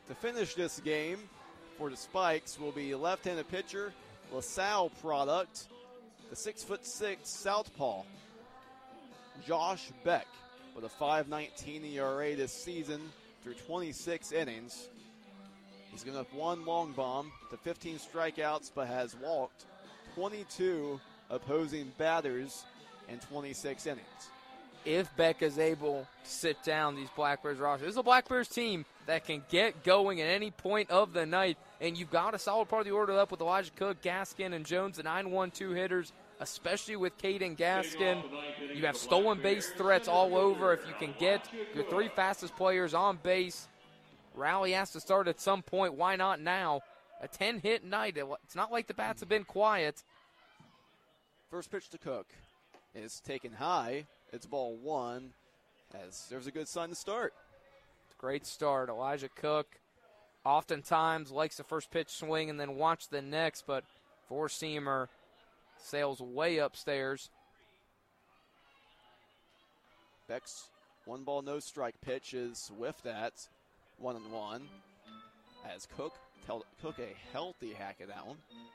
To finish this game for the Spikes will be left-handed pitcher, LaSalle product, the 6'6" southpaw, Josh Beck, with a 5.19 ERA this season through 26 innings. He's given up one long bomb to 15 strikeouts, but has walked 22 opposing batters in 26 innings. If Beck is able to sit down these Black Bears roster, this is a Black Bears team that can get going at any point of the night, and you've got a solid part of the order up with Elijah Cook, Gaskin, and Jones, the 9-1-2 hitters, especially with Caden Gaskin. You have stolen base threats all over. If you can get your three fastest players on base, rally has to start at some point. Why not now? A 10-hit night. It's not like the bats have been quiet. First pitch to Cook is taken high. It's ball one, as there's a good sign to start. Great start. Elijah Cook oftentimes likes the first pitch swing and then watch the next, but four-seamer sails way upstairs. Beck's 1-ball, no-strike pitch is whiffed at 1-1, as Cook a healthy hack at that one.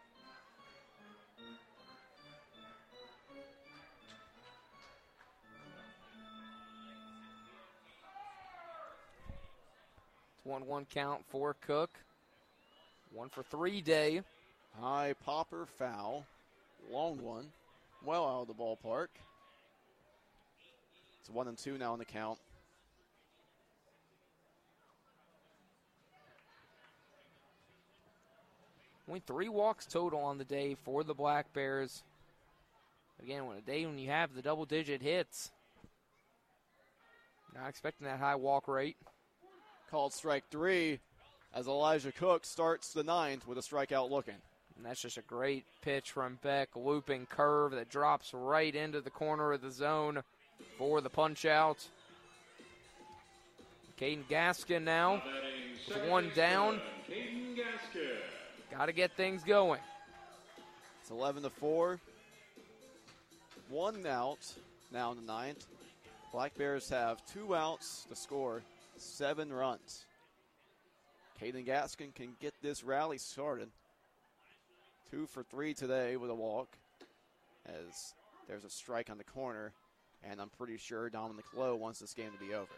It's 1-1 count for Cook. 1-for-3 day. High popper foul. Long one. Well out of the ballpark. It's 1-2 now in the count. Only 3 walks total on the day for the Black Bears. Again, on a day when you have the double-digit hits, not expecting that high walk rate. Called strike 3 as Elijah Cook starts the 9th with a strikeout looking. And that's just a great pitch from Beck, looping curve that drops right into the corner of the zone for the punch-out. Caden Gaskin now with 1 down. Got to get things going. It's 11-4. 1 out now in the 9th. Black Bears have 2 outs to score 7 runs. Caden Gaskin can get this rally started. 2 for 3 today with a walk, as there's a strike on the corner, and I'm pretty sure Dominic Lowe wants this game to be over.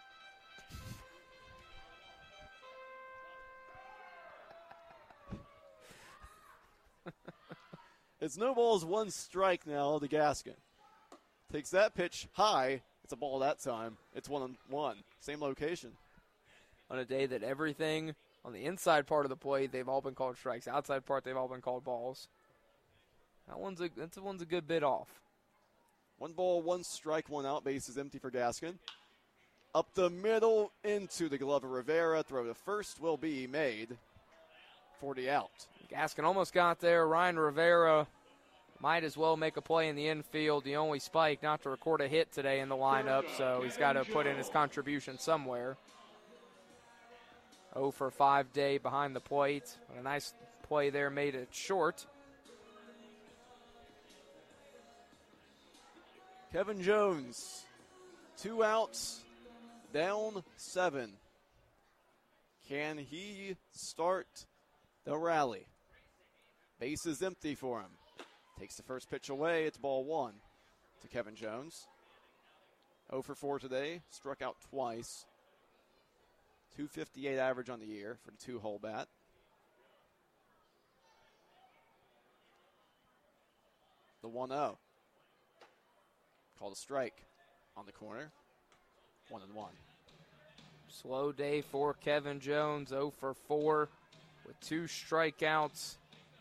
It's no balls, 1 strike now to Gaskin. Takes that pitch high. It's a ball that time. It's 1-1. Same location. On a day that everything on the inside part of the plate, they've all been called strikes. Outside part, they've all been called balls. That one's a good bit off. 1 ball, 1 strike, 1 out. Base is empty for Gaskin. Up the middle into the glove of Rivera. Throw to first will be made for the out. Gaskin almost got there. Ryan Rivera might as well make a play in the infield. The only Spike not to record a hit today in the lineup, so he's got to put in his contribution somewhere. 0 for 5 day behind the plate. A nice play there, made it short. Kevin Jones, 2 outs, down 7. Can he start the rally? Base is empty for him. Takes the first pitch away. It's ball 1 to Kevin Jones. 0 for 4 today. Struck out twice. .258 average on the year for the 2-hole bat. The 1-0. Called a strike on the corner. 1-1. Slow day for Kevin Jones. 0 for 4 with 2 strikeouts.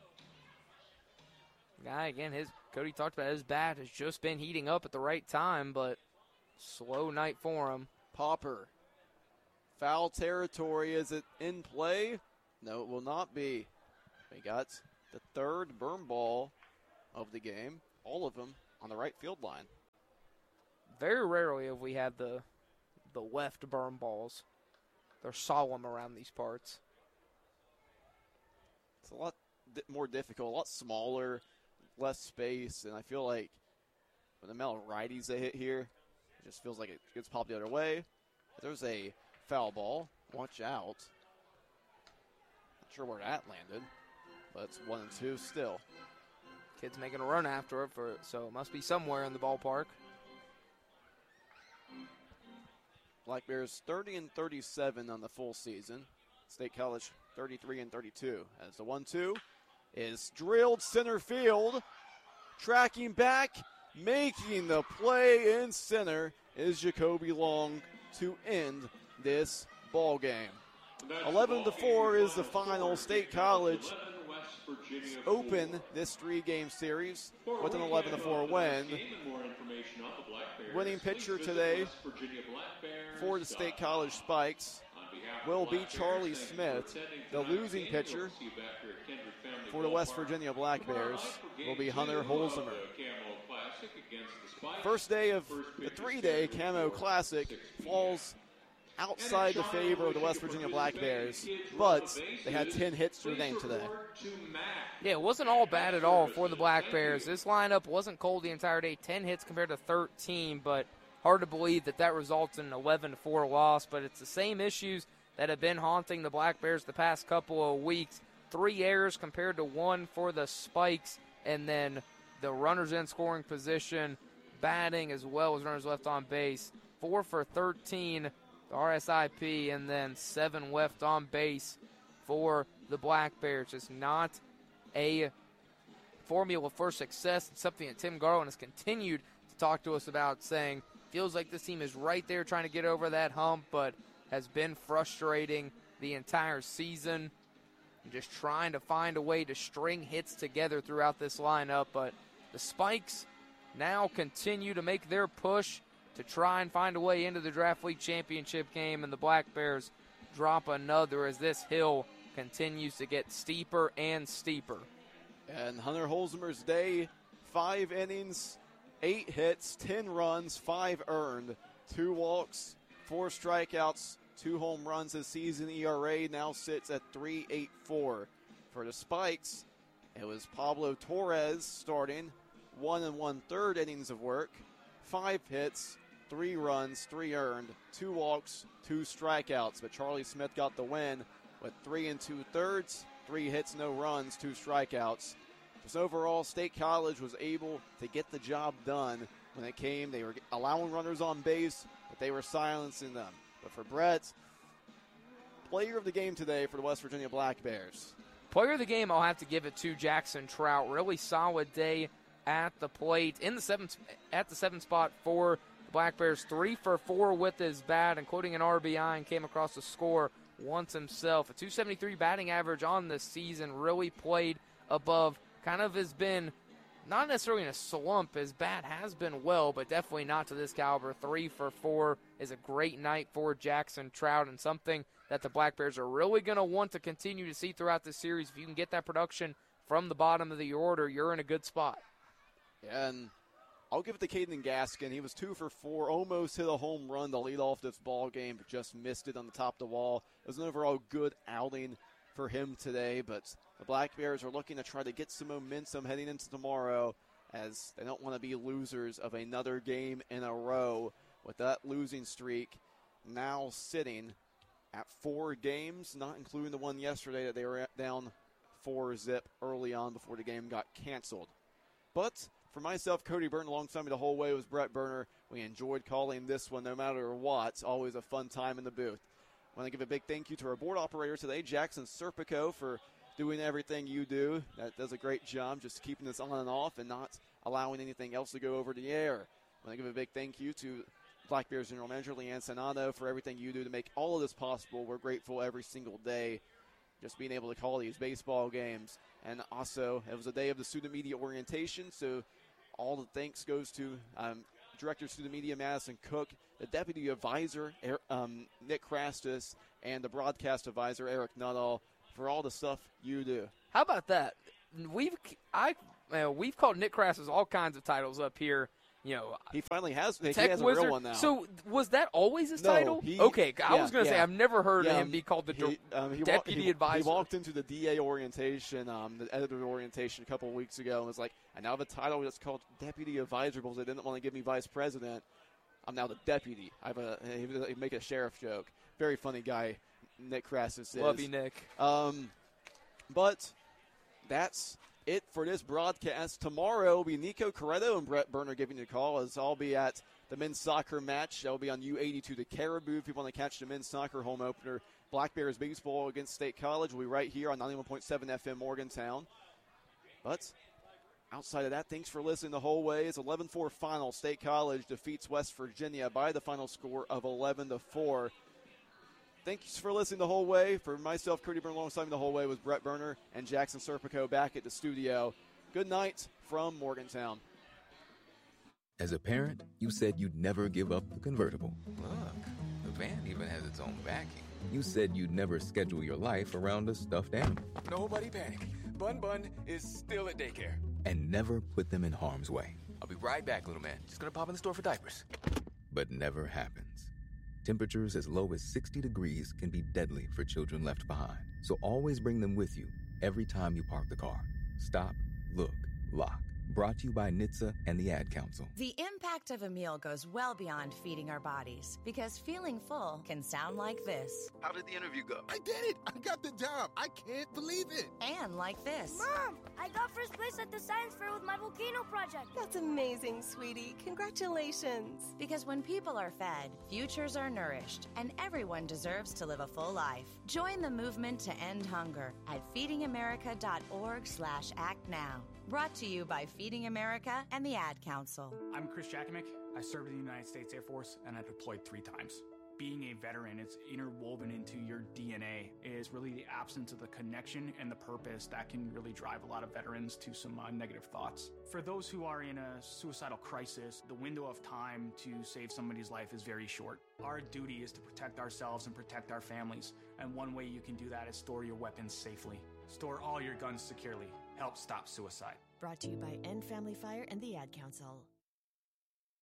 Guy, again, Cody talked about his bat has just been heating up at the right time, but slow night for him. Popper. Foul territory. Is it in play? No, it will not be. We got the 3rd berm ball of the game. All of them on the right field line. Very rarely have we had the left berm balls. They're solemn around these parts. It's a lot more difficult, a lot smaller, less space, and I feel like with the amount of righties they hit here, it just feels like it gets popped the other way. There's a foul ball. Watch out. sure where that landed, but it's 1-2 still. Kid's making a run after it, so it must be somewhere in the ballpark. Black Bears 30-37 on the full season. State College 33-32. As the 1-2 is drilled center field. Tracking back, making the play in center is Jacoby Long to end this ball game. 11-4 is the final. State College open this 3-game series with an 11-4 win. Winning pitcher today for the State College Spikes will be Charlie Smith. The losing pitcher for the West Virginia Black Bears will be Hunter Holzheimer. First day of the 3-day Camo Classic falls outside the favor of the West Virginia Black Bears, but they had 10 hits to the game today. Yeah, it wasn't all bad at all for the Black Bears. This lineup wasn't cold the entire day. 10 hits compared to 13, but hard to believe that results in an 11-4 loss. But it's the same issues that have been haunting the Black Bears the past couple of weeks. 3 errors compared to 1 for the Spikes, and then the runners in scoring position, batting as well as runners left on base. 4 for 13. RSIP, and then 7 left on base for the Black Bears. It's not a formula for success. It's something that Tim Garland has continued to talk to us about, saying feels like this team is right there trying to get over that hump, but has been frustrating the entire season. Just trying to find a way to string hits together throughout this lineup, but the Spikes now continue to make their push to try and find a way into the Draft League Championship game, and the Black Bears drop another as this hill continues to get steeper and steeper. And Hunter Holzheimer's day, 5 innings, 8 hits, 10 runs, 5 earned, 2 walks, 4 strikeouts, 2 home runs. His season ERA now sits at 3.84. For the Spikes, it was Pablo Torres starting, 1 1/3 innings of work, 5 hits, 3 runs, 3 earned, 2 walks, 2 strikeouts. But Charlie Smith got the win with 3 2/3, 3 hits, no runs, 2 strikeouts. Just overall, State College was able to get the job done when it came. They were allowing runners on base, but they were silencing them. But for Brett, player of the game today for the West Virginia Black Bears. Player of the game, I'll have to give it to Jackson Trout. Really solid day at the plate at the 7th spot for Black Bears. 3 for 4 with his bat, including an RBI, and came across the score once himself. A .273 batting average on the season. Really played above. Kind of has been not necessarily in a slump. His bat has been well, but definitely not to this caliber. 3 for 4 is a great night for Jackson Trout, and something that the Black Bears are really going to want to continue to see throughout this series. If you can get that production from the bottom of the order, you're in a good spot. Yeah, and I'll give it to Caden Gaskin. He was 2 for 4, almost hit a home run to lead off this ball game, but just missed it on the top of the wall. It was an overall good outing for him today, but the Black Bears are looking to try to get some momentum heading into tomorrow, as they don't want to be losers of another game in a row, with that losing streak now sitting at 4 games, not including the one yesterday that they were down 4-0 early on before the game got canceled. But for myself, Cody Burton, alongside me the whole way was Brett Berner. We enjoyed calling this one no matter what. Always a fun time in the booth. I want to give a big thank you to our board operator today, Jackson Serpico, for doing everything you do. That does a great job just keeping this on and off and not allowing anything else to go over the air. I want to give a big thank you to Black Bears General Manager Leanne Sanado for everything you do to make all of this possible. We're grateful every single day just being able to call these baseball games. And also, it was a day of the student media orientation, so all the thanks goes to Director of Student Media Madison Cook, the Deputy Advisor Nick Krastis, and the Broadcast Advisor Eric Nuttall for all the stuff you do. How about that? We've called Nick Krastis all kinds of titles up here. You know, he finally has. He Tech has a Wizard. real one now. So was that always his No, title? Okay, I was going to say I've never heard him be called the Deputy Advisor. He walked into the DA orientation, the editor orientation a couple of weeks ago, and was like, "I now have a title that's called Deputy Advisor because they didn't want to give me Vice President. I'm now the deputy." He make a sheriff joke. Very funny guy, Nick Krastis is. Love you, Nick. But that's it for this broadcast. Tomorrow will be Nico Corretto and Brett Berner giving you a call, as I'll be at the men's soccer match. That will be on U82 the Caribou. If you want to catch the men's soccer home opener, Black Bears baseball against State College will be right here on 91.7 FM Morgantown. But outside of that, thanks for listening the whole way. It's 11-4 final. State College defeats West Virginia by the final score of 11-4. Thanks for listening the whole way. For myself, Cody Burner, alongside me the whole way was Brett Berner and Jackson Serpico back at the studio. Good night from Morgantown. As a parent, you said you'd never give up the convertible. Look, the van even has its own backing. You said you'd never schedule your life around a stuffed animal. Nobody panic. Bun is still at daycare. And never put them in harm's way. I'll be right back, little man. Just gonna pop in the store for diapers. But never happens. Temperatures as low as 60 degrees can be deadly for children left behind. So always bring them with you every time you park the car. Stop, look, lock. Brought to you by NHTSA and the Ad Council. The impact of a meal goes well beyond feeding our bodies, because feeling full can sound like this. How did the interview go? I did it! I got the job! I can't believe it! And like this. Mom, I got first place at the science fair with my volcano project. That's amazing, sweetie. Congratulations. Because when people are fed, futures are nourished, and everyone deserves to live a full life. Join the movement to end hunger at feedingamerica.org/actnow. Brought to you by Feeding America and the Ad Council. I'm Chris Jakimick. I served in the United States Air Force, and I deployed 3 times. Being a veteran, it's interwoven into your DNA. It is really the absence of the connection and the purpose that can really drive a lot of veterans to some negative thoughts. For those who are in a suicidal crisis, the window of time to save somebody's life is very short. Our duty is to protect ourselves and protect our families, and one way you can do that is store your weapons safely. Store all your guns securely. Help stop suicide. Brought to you by End Family Fire and the Ad Council.